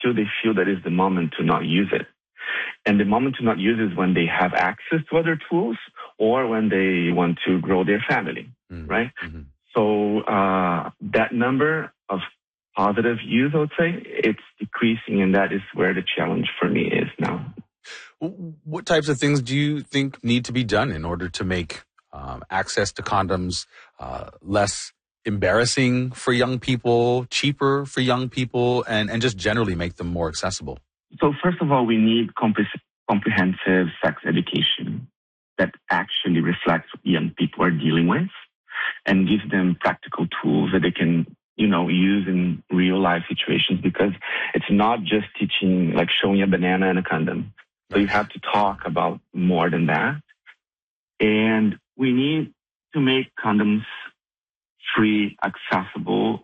still they feel that is the moment to not use it. And the moment to not use is when they have access to other tools or when they want to grow their family, right? Mm-hmm. So that number of positive use, I would say, it's decreasing, and that is where the challenge for me is now. What types of things do you think need to be done in order to make access to condoms less embarrassing for young people, cheaper for young people, and just generally make them more accessible? So first of all, we need comprehensive sex education that actually reflects what young people are dealing with and gives them practical tools that they can, use in real life situations, because it's not just teaching, like showing a banana and a condom. So you have to talk about more than that. And we need to make condoms free, accessible,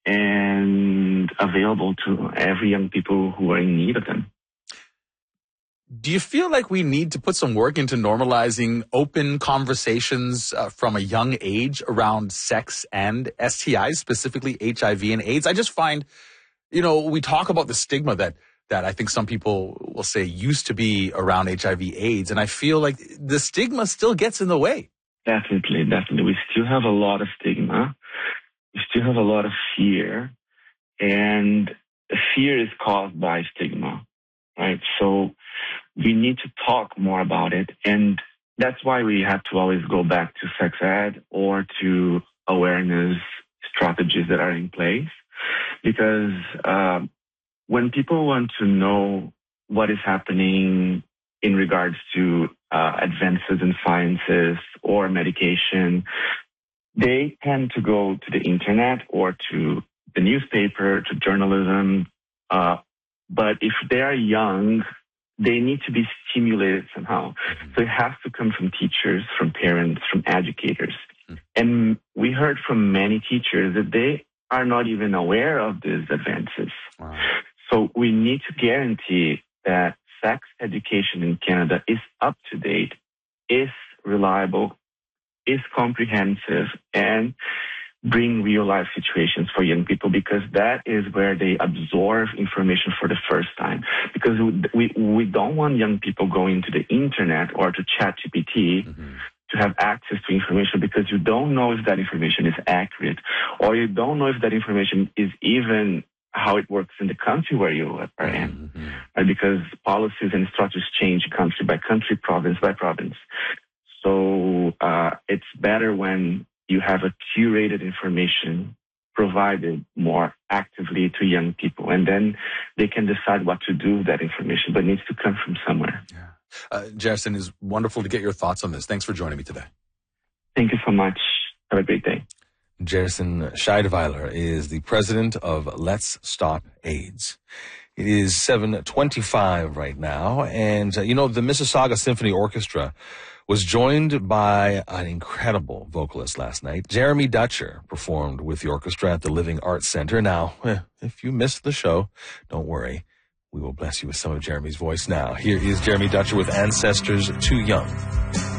and available to every young people who are in need of them. Do you feel like we need to put some work into normalizing open conversations from a young age around sex and STIs, specifically HIV and AIDS? I just find, we talk about the stigma that I think some people will say used to be around HIV AIDS, and I feel like the stigma still gets in the way. Definitely. We still have a lot of stigma. We still have a lot of fear, and fear is caused by stigma, right? So we need to talk more about it, and that's why we have to always go back to sex ed or to awareness strategies that are in place, because when people want to know what is happening in regards to advances in sciences or medication, they tend to go to the internet or to the newspaper, to journalism. But if they are young, they need to be stimulated somehow. So it has to come from teachers, from parents, from educators. And we heard from many teachers that they are not even aware of these advances. Wow. So we need to guarantee that sex education in Canada is up to date, is reliable, is comprehensive, and bring real life situations for young people, because that is where they absorb information for the first time. Because we don't want young people going to the internet or to ChatGPT to have access to information, because you don't know if that information is accurate, or you don't know if that information is even how it works in the country where you are in, right? Because policies and structures change country by country, province by province. So it's better when you have a curated information provided more actively to young people, and then they can decide what to do with that information, but it needs to come from somewhere. Yeah. Jerson, it's wonderful to get your thoughts on this. Thanks for joining me today. Thank you so much. Have a great day. Jerson Scheideweiler is the president of Let's Stop AIDS. It is 7:25 right now, and the Mississauga Symphony Orchestra was joined by an incredible vocalist last night. Jeremy Dutcher performed with the orchestra at the Living Arts Center. Now, if you missed the show, don't worry. We will bless you with some of Jeremy's voice now. Here is Jeremy Dutcher with Ancestors Too Young.